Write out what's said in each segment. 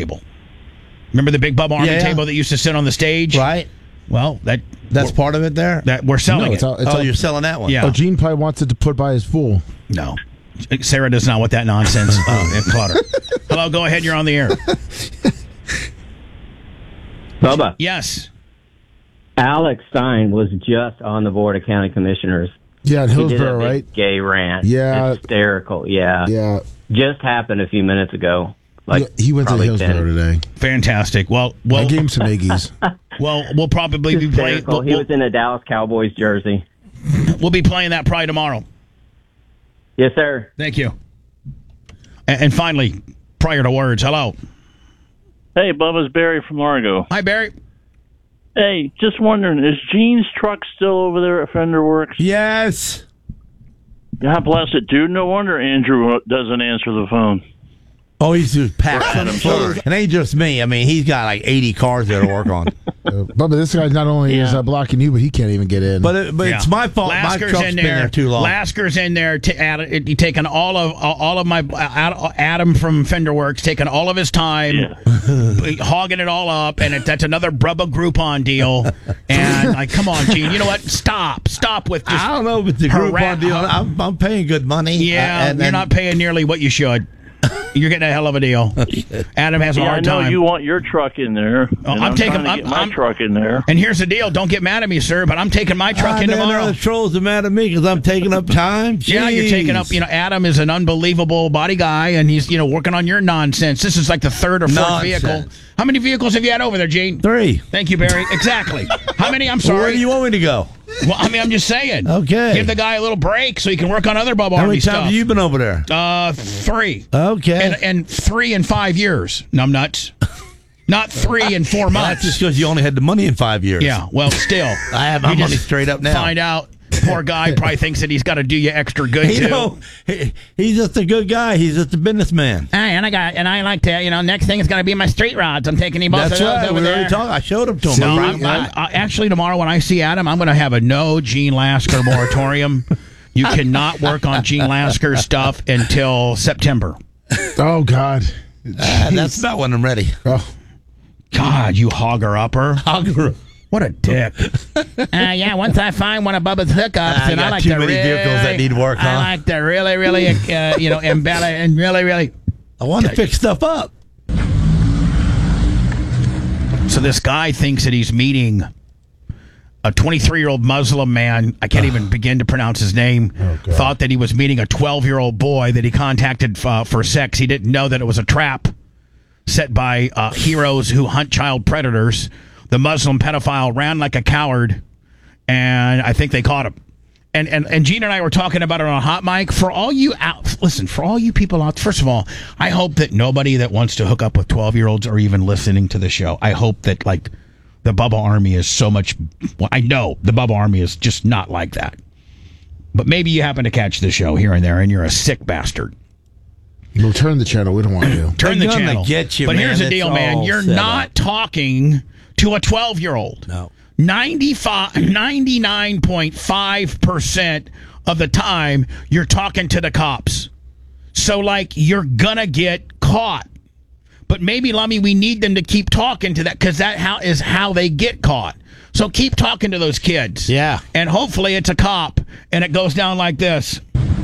table. Remember the big Bubba Army table that used to sit on the stage? Right. Well, that's part of it there? That we're selling it. You're selling that one? Yeah. Oh, Gene probably wants it to put by his fool. No. Sarah does not want that nonsense clutter. Hello, go ahead. You're on the air. Bubba. Yes. Alex Stein was just on the Board of County Commissioners. Yeah, in He did Hillsborough, a big right? gay rant. Yeah. Hysterical, yeah. Yeah. Just happened a few minutes ago. He went to Hillsborough today. Fantastic. Well, I gave him some Iggy's. Well, we'll probably be playing. He was in a Dallas Cowboys jersey. We'll be playing that probably tomorrow. Yes, sir. Thank you. And finally, prior to words, hello. Hey, Bubba's Barry from Largo. Hi, Barry. Hey, just wondering, is Gene's truck still over there at Fender Works? Yes. God bless it, dude. No wonder Andrew doesn't answer the phone. Oh, he's just packed. Adam, sorry. And ain't just me. I mean, he's got like 80 cars there to work on. Bubba, this guy not only is blocking you, but he can't even get in. But it's my fault. Lasker's my truck's been there too long. Lasker's in there. Taking all of my Adam from Fender Works, taking all of his time, hogging it all up, and that's another Bubba Groupon deal. And like, come on, Gene. You know what? Stop with this. I don't know if it's a Groupon deal. I'm paying good money. Yeah, you're not paying nearly what you should. You're getting a hell of a deal. Adam has a hard time. I know you want your truck in there. I'm taking my truck in there. And here's the deal. Don't get mad at me, sir, but I'm taking my truck in tomorrow. The trolls are mad at me because I'm taking up time. Jeez. Yeah, you're taking up. Adam is an unbelievable body guy, and he's working on your nonsense. This is like the third or fourth vehicle. How many vehicles have you had over there, Gene? 3. Thank you, Barry. Exactly. How many? I'm sorry. Where do you want me to go? Well, I'm just saying. Okay. Give the guy a little break so he can work on other Bubba Army stuff. How many times have you been over there? 3. Okay. And 3 in 5 years. Numbnuts. Not 3 in 4 months. That's just because you only had the money in 5 years. Yeah, well, still. I have my money straight up now. Find out. Poor guy probably thinks that he's got to do you extra good, too. He's just a good guy. He's just a businessman. And I like to, next thing is going to be my street rods. I'm taking him both That's of those right. over there. I showed him to him. No, actually, tomorrow when I see Adam, I'm going to have a no Gene Lasker moratorium. You cannot work on Gene Lasker stuff until September. Oh, God. That's about when I'm ready. Oh, God, you hogger-upper. Hogger. What a dick. Once I find one of Bubba's hookups, and I like too to many vehicles that need work, huh? I like to really, embellish and really. I want to fix stuff up. So this guy thinks that he's meeting a 23-year-old Muslim man. I can't even begin to pronounce his name. Thought that he was meeting a 12-year-old boy that he contacted for sex. He didn't know that it was a trap set by heroes who hunt child predators. The Muslim pedophile ran like a coward, and I think they caught him. And Gene and I were talking about it on Hot Mic. For all you people out, first of all, I hope that nobody that wants to hook up with 12-year-olds are even listening to the show. I hope that, like, the Bubba Army is so much... Well, I know the Bubba Army is just not like that. But maybe you happen to catch the show here and there, and you're a sick bastard. No, turn the channel. We don't want to. Turn the channel. Get you, but man. Here's the deal, man. You're not talking to a 12-year-old. No. 99.5% of the time, you're talking to the cops. So, like, you're going to get caught. But maybe, Lummy, we need them to keep talking to that because that is how they get caught. So keep talking to those kids. Yeah. And hopefully it's a cop, and it goes down like this.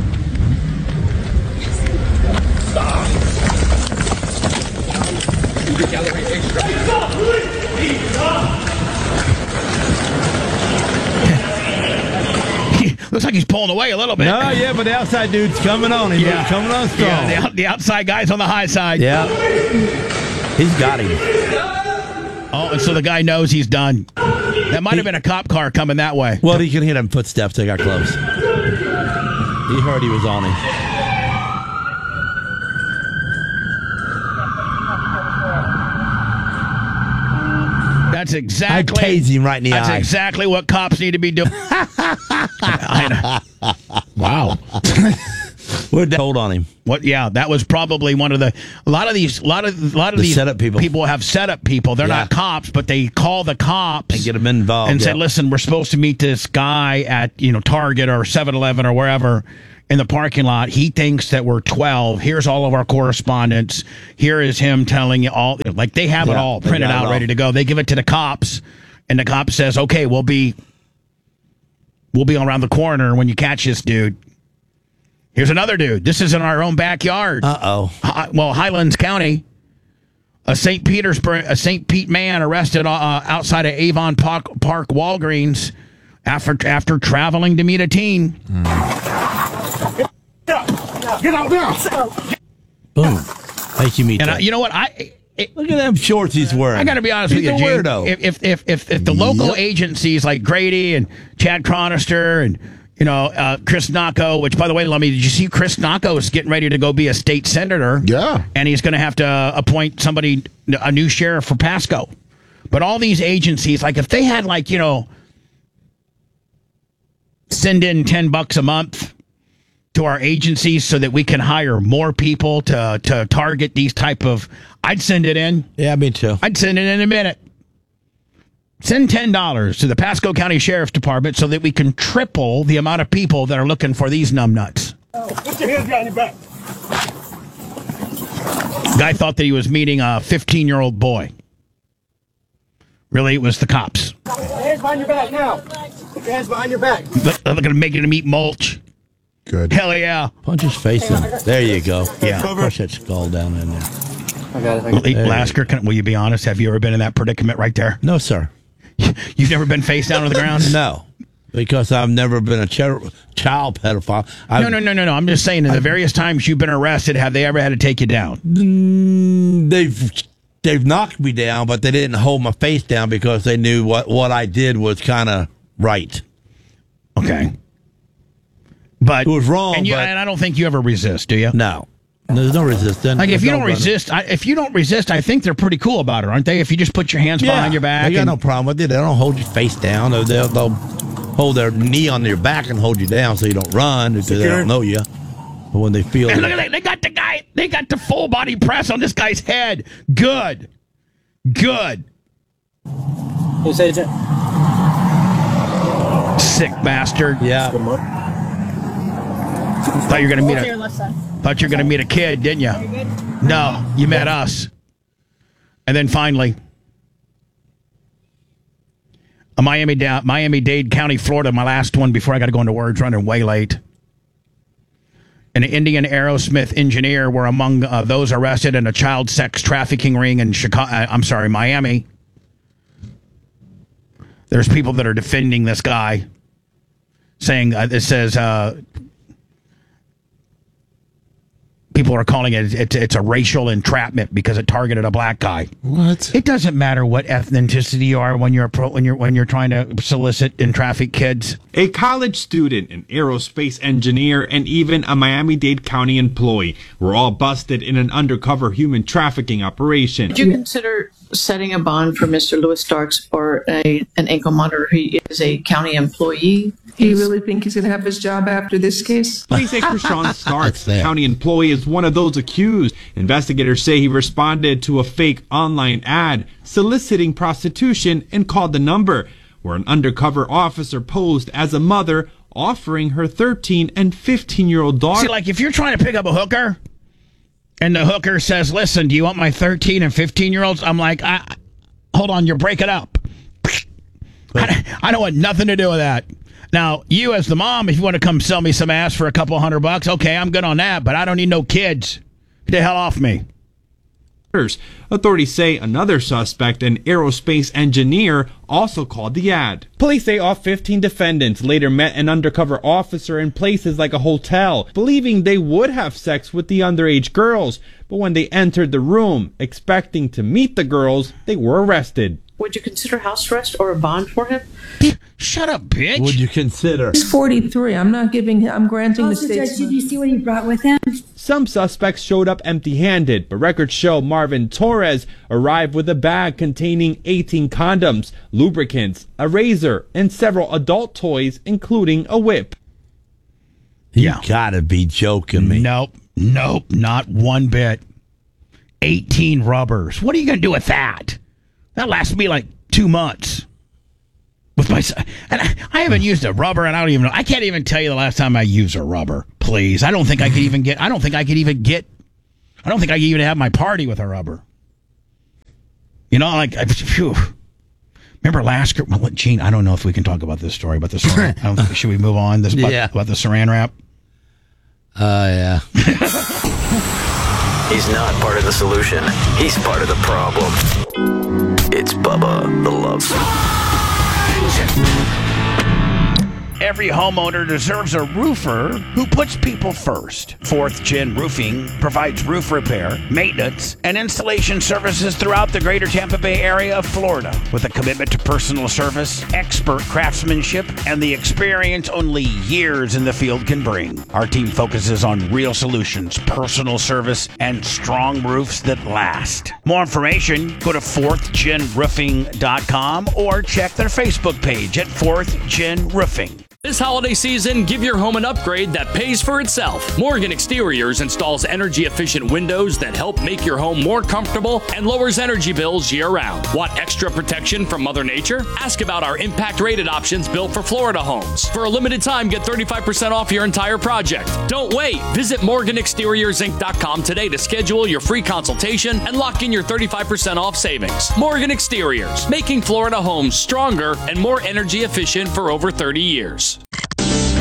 Looks like he's pulling away a little bit. No, yeah, but the outside dude's coming on him. Yeah. He's coming on strong. Yeah, the outside guy's on the high side. Yeah. He's got him. Oh, and so the guy knows he's done. That might have been a cop car coming that way. Well, he can hear them footsteps. They got close. He heard he was on him. That's exactly. I tased him right in the eye. That's exactly what cops need to be doing. Wow. Hold on him. What? Yeah, that was probably one of the. A lot of these setup people. People have setup people. They're not cops, but they call the cops and get them involved and say, "Listen, we're supposed to meet this guy at Target or 7-Eleven or wherever." in the parking lot. He thinks that we're 12. Here's all of our correspondence. Here is him telling you all. Like, they have it all printed out, ready to go. They give it to the cops, and the cop says, okay, we'll be around the corner when you catch this dude. Here's another dude. This is in our own backyard. Well, Highlands County. A St. Pete man arrested outside of Avon Park Walgreens after traveling to meet a teen. Get out now! Boom. Thank you, And you know what? Look at them shorts he's wearing. I got to be honest with you, Gene. Weirdo. If the local agencies like Grady and Chad Chronister and Chris Nacco, which, by the way, did you see Chris Nacco is getting ready to go be a state senator? Yeah. And he's going to have to appoint a new sheriff for Pasco. But all these agencies, like if they had send in $10 a month to our agencies so that we can hire more people to target these type of, I'd send it in. Yeah, me too. I'd send it in a minute. Send $10 to the Pasco County Sheriff's Department so that we can triple the amount of people that are looking for these numbnuts. Put your hands behind your back. Guy thought that he was meeting a 15-year-old boy. Really, it was the cops. Put your hands behind your back now. Put your hands behind your back. They're going to make him eat mulch. Good. Hell yeah. Punch his face in. There you go. Yeah. Push that skull down in there. I got it. Lasker, will you be honest? Have you ever been in that predicament right there? No, sir. You've never been face down on the ground? No, because I've never been a child pedophile. No. I'm just saying, in the various times you've been arrested, have they ever had to take you down? They've knocked me down, but they didn't hold my face down because they knew what I did was kind of right. Okay. But it was wrong. And I don't think you ever resist, do you? No. There's no resistance. Like if you don't resist, I think they're pretty cool about it, aren't they? If you just put your hands behind your back, they got no problem with it. They don't hold your face down. They'll hold their knee on your back and hold you down so you don't run because they don't know you. But when they feel, and look at that, they got the full body press on this guy's head. Good. Yes, Agent. Sick bastard. Yeah. Thought you were gonna meet a kid, didn't you? No, you met us. And then finally, a Miami-Dade County, Florida, my last one before I got to go into words, running way late. An Indian Aerosmith engineer were among those arrested in a child sex trafficking ring in Miami. There's people that are defending this guy, saying it says people are calling it's a racial entrapment because it targeted a black guy. What? It doesn't matter what ethnicity you are when you're trying to solicit and traffic kids. A college student, an aerospace engineer, and even a Miami-Dade County employee were all busted in an undercover human trafficking operation. Would you consider setting a bond for Mr. Louis Starks or an ankle monitor? He is a county employee. Do you really think he's going to have his job after this case? Police say Krishawn Starks, the county employee, is one of those accused. Investigators say he responded to a fake online ad soliciting prostitution and called the number, where an undercover officer posed as a mother offering her 13 and 15-year-old daughter. See, like if you're trying to pick up a hooker and the hooker says, listen, do you want my 13 and 15-year-olds? I'm like, hold on, you're breaking up. I don't want nothing to do with that. Now, you as the mom, if you want to come sell me some ass for a couple $100, okay, I'm good on that, but I don't need no kids. Get the hell off me. Authorities say another suspect, an aerospace engineer, also called the ad. Police say all 15 defendants later met an undercover officer in places like a hotel, believing they would have sex with the underage girls. But when they entered the room, expecting to meet the girls, they were arrested. Would you consider house arrest or a bond for him? Shut up, bitch. Would you consider? He's 43. I'm granting the state's... Did you see what he brought with him? Some suspects showed up empty-handed, but records show Marvin Torres arrived with a bag containing 18 condoms, lubricants, a razor, and several adult toys, including a whip. You gotta be joking me. Nope, not one bit. 18 rubbers. What are you going to do with that? That lasts me like 2 months. With my, and I haven't used a rubber, and I don't even know. I can't even tell you the last time I used a rubber. Please, I don't think I could even get. I don't think I could even have my party with a rubber. You know, like, phew. Remember last year? Well, Gene, I don't know if we can talk about this story, but the Saran. Should we move on? About the Saran wrap. Yeah. He's not part of the solution. He's part of the problem. It's Bubba the Love Sponge. Every homeowner deserves a roofer who puts people first. 4th Gen Roofing provides roof repair, maintenance, and installation services throughout the greater Tampa Bay area of Florida. With a commitment to personal service, expert craftsmanship, and the experience only years in the field can bring. Our team focuses on real solutions, personal service, and strong roofs that last. More information, go to 4thgenroofing.com or check their Facebook page at 4th Gen Roofing. This holiday season, give your home an upgrade that pays for itself. Morgan Exteriors installs energy-efficient windows that help make your home more comfortable and lowers energy bills year-round. Want extra protection from Mother Nature? Ask about our impact-rated options built for Florida homes. For a limited time, get 35% off your entire project. Don't wait. Visit MorganExteriorsInc.com today to schedule your free consultation and lock in your 35% off savings. Morgan Exteriors, making Florida homes stronger and more energy efficient for over 30 years.